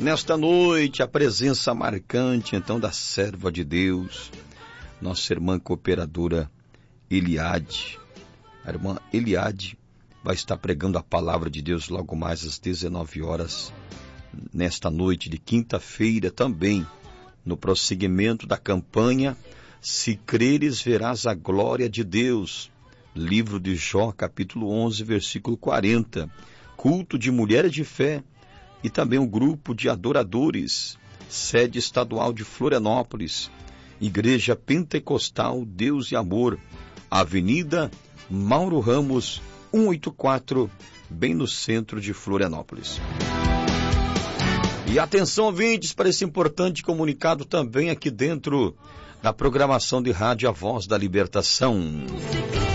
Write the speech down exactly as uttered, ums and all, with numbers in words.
Nesta noite, a presença marcante, então, da serva de Deus, nossa irmã cooperadora Eliade. A irmã Eliade vai estar pregando a palavra de Deus logo mais às dezenove horas, nesta noite de quinta-feira também, no prosseguimento da campanha Se Creres Verás a Glória de Deus, livro de Jó, capítulo onze, versículo quarenta, culto de mulheres de fé, e também um grupo de adoradores, sede estadual de Florianópolis, Igreja Pentecostal Deus e Amor, Avenida Mauro Ramos, cento e oitenta e quatro, bem no centro de Florianópolis. E atenção, ouvintes, para esse importante comunicado também aqui dentro da programação de rádio A Voz da Libertação.